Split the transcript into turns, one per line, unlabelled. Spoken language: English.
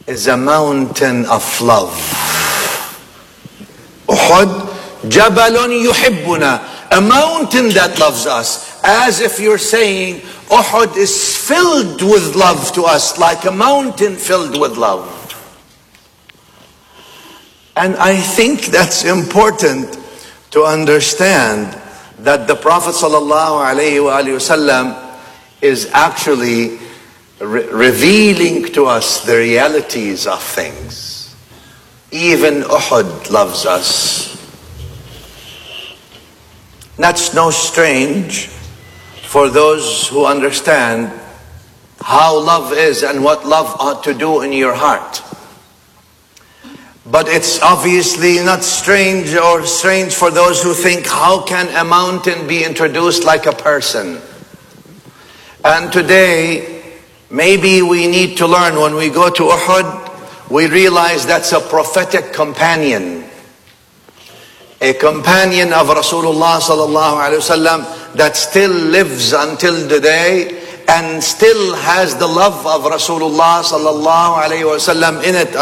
is a mountain of love. Uhud, Jabalun yuhibbuna, a mountain that loves us. As if you're saying, Uhud is filled with love to us, like a mountain filled with love. And I think that's important to understand, that the Prophet ﷺ is actually revealing to us the realities of things. Even Uhud loves us. That's no strange for those who understand how love is and what love ought to do in your heart. But it's obviously not strange for those who think, how can a mountain be introduced like a person? And today, maybe we need to learn, when we go to Uhud, we realize that's a prophetic companion. A companion of Rasulullah sallallahu alaihi wasallam that still lives until today and still has the love of Rasulullah sallallahu alaihi wasallam in it